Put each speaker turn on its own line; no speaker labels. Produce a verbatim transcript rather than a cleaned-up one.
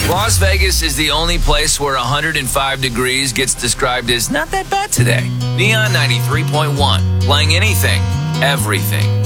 Las Vegas is the only place where one hundred five degrees gets described as not that bad today. Neon ninety-three point one, playing anything, everything.